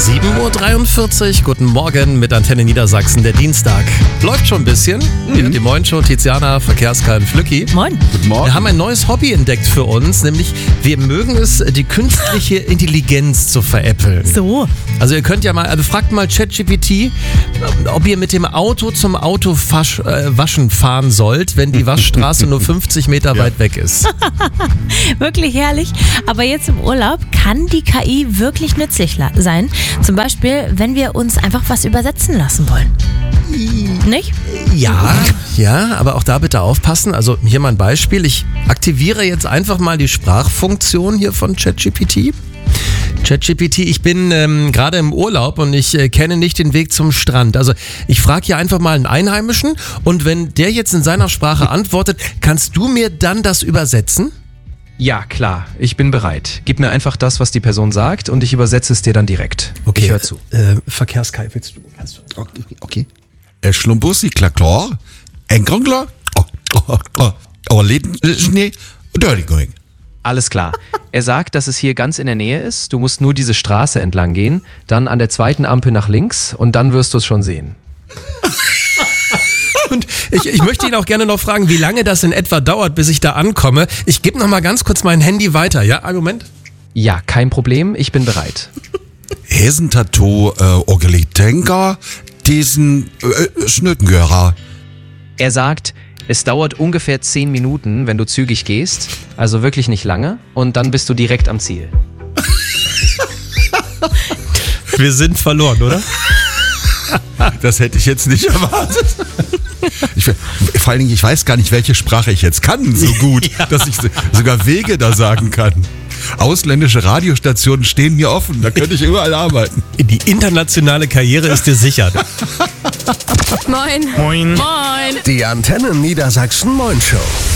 7:43 Uhr, guten Morgen mit Antenne Niedersachsen, der Dienstag. Läuft schon ein bisschen. Hier die Moin-Show, Tiziana, Verkehrskalm, Flücki. Moin. Guten Morgen. Wir haben ein neues Hobby entdeckt für uns, nämlich wir mögen es, die künstliche Intelligenz zu veräppeln. So. Also ihr könnt ja mal, also fragt mal ChatGPT, ob ihr mit dem Auto zum Autowaschen fahren sollt, wenn die Waschstraße nur 50 Meter weit weg ist. Wirklich herrlich. Aber jetzt im Urlaub kann die KI wirklich nützlich sein. Zum Beispiel, wenn wir uns einfach was übersetzen lassen wollen. Nicht? Ja, aber auch da bitte aufpassen. Also hier mal ein Beispiel. Ich aktiviere jetzt einfach mal die Sprachfunktion hier von ChatGPT. ChatGPT, ich bin gerade im Urlaub und ich kenne nicht den Weg zum Strand. Also ich frage hier einfach mal einen Einheimischen und wenn der jetzt in seiner Sprache antwortet, kannst du mir dann das übersetzen? Ja, klar, ich bin bereit. Gib mir einfach das, was die Person sagt und ich übersetze es dir dann direkt. Okay, Ich höre zu. Verkehrskai, willst du? Kannst du? Okay. Schlumbussi, klar. Engangler. Leden, Schnee, Dirty Going. Alles klar. Er sagt, dass es hier ganz in der Nähe ist. Du musst nur diese Straße entlang gehen, dann an der zweiten Ampel nach links und dann wirst du es schon sehen. Und ich möchte ihn auch gerne noch fragen, wie lange das in etwa dauert, bis ich da ankomme. Ich gebe noch mal ganz kurz mein Handy weiter, ja? Einen Moment. Ja, kein Problem, ich bin bereit. Hesentato, Ogelitenka, diesen Schnötengörer. Er sagt, es dauert ungefähr 10 Minuten, wenn du zügig gehst, also wirklich nicht lange, und dann bist du direkt am Ziel. Wir sind verloren, oder? Das hätte ich jetzt nicht erwartet. Vor allen Dingen, ich weiß gar nicht, welche Sprache ich jetzt kann so gut, dass ich sogar Wege da sagen kann. Ausländische Radiostationen stehen mir offen, da könnte ich überall arbeiten. Die internationale Karriere ist dir sicher. Moin. Moin. Moin. Die Antenne Niedersachsen Moin Show.